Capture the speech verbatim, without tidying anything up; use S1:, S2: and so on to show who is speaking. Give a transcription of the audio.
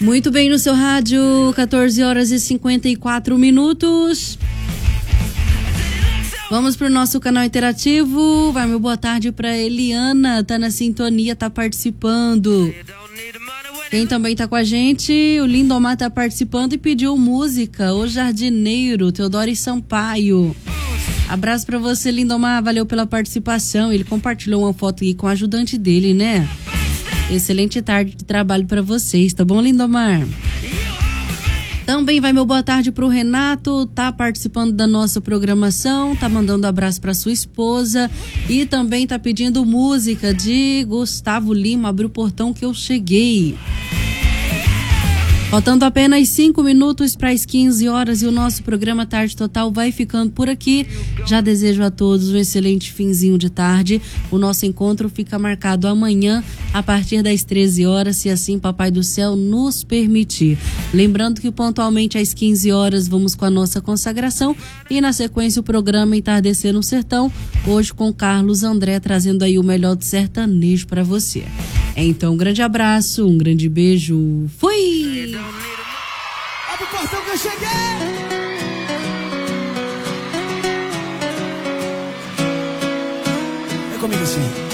S1: Muito bem, no seu rádio, quatorze horas e cinquenta e quatro minutos. Vamos pro nosso canal interativo. Vai, meu boa tarde pra Eliana, tá na sintonia, tá participando. Quem também tá com a gente, o Lindomar tá participando e pediu música, O Jardineiro, Teodoro Sampaio. Abraço pra você, Lindomar, valeu pela participação. Ele compartilhou uma foto aqui com o ajudante dele, né? Excelente tarde de trabalho pra vocês, tá bom, Lindomar? Também vai meu boa tarde pro Renato, tá participando da nossa programação, tá mandando abraço pra sua esposa e também tá pedindo música de Gustavo Lima, Abre o Portão que eu cheguei. Faltando apenas cinco minutos para as quinze horas e o nosso programa Tarde Total vai ficando por aqui. Já desejo a todos um excelente finzinho de tarde. O nosso encontro fica marcado amanhã a partir das treze horas, se assim Papai do Céu nos permitir. Lembrando que pontualmente às quinze horas vamos com a nossa consagração e na sequência o programa Entardecer no Sertão, hoje com Carlos André trazendo aí o melhor do sertanejo para você. Então, um grande abraço, um grande beijo. Fui!
S2: Abre o portão que eu cheguei! É comigo assim.